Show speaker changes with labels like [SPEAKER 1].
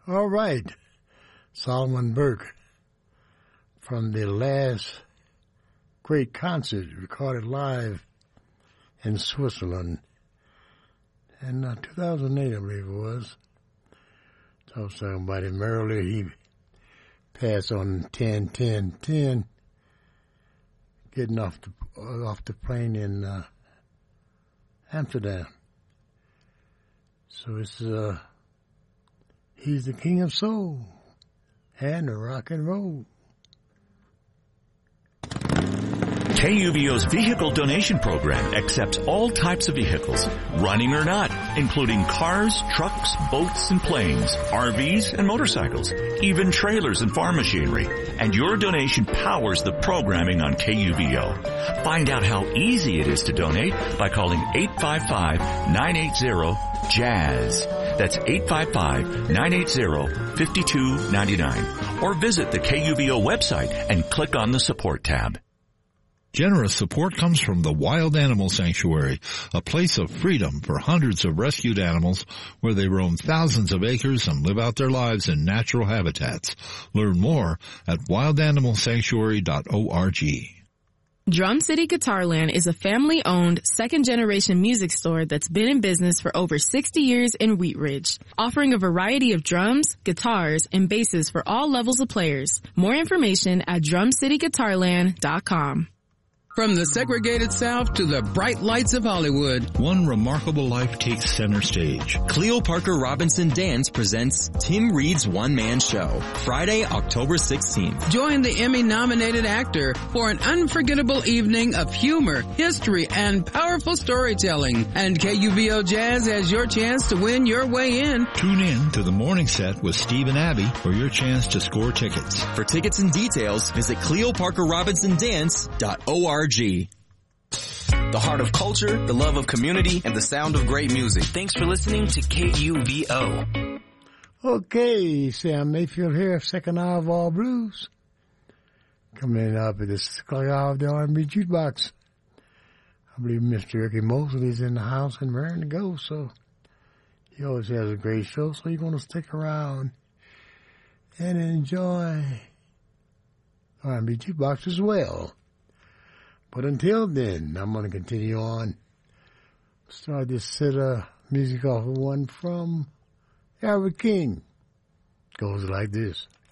[SPEAKER 1] All right. Solomon Burke from the last great concert recorded live in Switzerland in 2008, I believe it was. So I was talking about him earlier. He passed on 10-10-10, getting off the plane in Amsterdam. So it's he's the king of soul and the rock and roll.
[SPEAKER 2] KUVO's vehicle donation program accepts all types of vehicles, running or not, including cars, trucks, boats, and planes, RVs, and motorcycles, even trailers and farm machinery. And your donation powers the programming on KUVO. Find out how easy it is to donate by calling 855-980-JAZZ. That's 855-980-5299. Or visit the KUVO website and click on the support tab.
[SPEAKER 3] Generous support comes from the Wild Animal Sanctuary, a place of freedom for hundreds of rescued animals where they roam thousands of acres and live out their lives in natural habitats. Learn more at wildanimalsanctuary.org.
[SPEAKER 4] Drum City Guitarland is a family-owned, second-generation music store that's been in business for over 60 years in Wheat Ridge, offering a variety of drums, guitars, and basses for all levels of players. More information at drumcityguitarland.com.
[SPEAKER 5] From the segregated South to the bright lights of Hollywood,
[SPEAKER 3] one remarkable life takes center stage.
[SPEAKER 6] Cleo Parker Robinson Dance presents Tim Reed's one-man show, Friday, October 16th.
[SPEAKER 5] Join the Emmy-nominated actor for an unforgettable evening of humor, history, and powerful storytelling. And KUVO Jazz has your chance to win your way in.
[SPEAKER 3] Tune in to the morning set with Steve and Abby for your chance to score tickets.
[SPEAKER 6] For tickets and details, visit CleoParkerRobinsonDance.org. The heart of culture, the love of community, and the sound of great music. Thanks for listening to KUVO.
[SPEAKER 1] Okay, Sam Mayfield here, second hour of All Blues. Coming in up at the second hour of the R&B Jukebox. I believe Mr. Ricky Mosley is in the house and raring to go, so he always has a great show, so you're going to stick around and enjoy R&B Jukebox as well. But until then, I'm going to continue on. Start this set of music off of one from Albert King. Goes like this.